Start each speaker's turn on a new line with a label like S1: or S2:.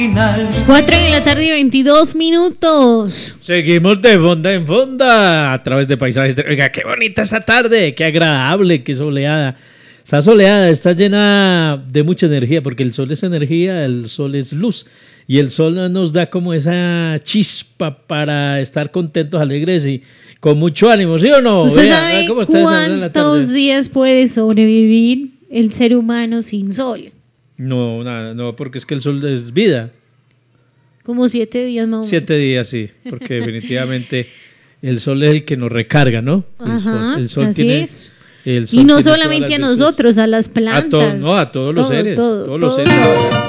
S1: 4 de la tarde y 22 minutos.
S2: Seguimos de fonda en fonda a través de paisajes. Oiga, qué bonita esta tarde, qué agradable, qué soleada. Está soleada, está llena de mucha energía, porque el sol es energía, el sol es luz. Y el sol nos da como esa chispa para estar contentos, alegres y con mucho ánimo, ¿sí o no?
S1: ¿Usted
S2: Vea,
S1: sabe
S2: vea cómo está esa en la tarde.
S1: cuántos días puede sobrevivir el ser humano sin sol?
S2: No, nada, no, porque es que el sol es vida.
S1: Como 7 días más o menos.
S2: 7 días, sí, porque definitivamente el sol es el que nos recarga, ¿no?
S1: Ajá,
S2: el sol
S1: así
S2: tiene,
S1: es.
S2: el sol
S1: Y no
S2: tiene todas
S1: solamente
S2: las
S1: a
S2: virtudes.
S1: nosotros, a las plantas.
S2: A todos los seres.
S1: todo.
S2: Todos los seres.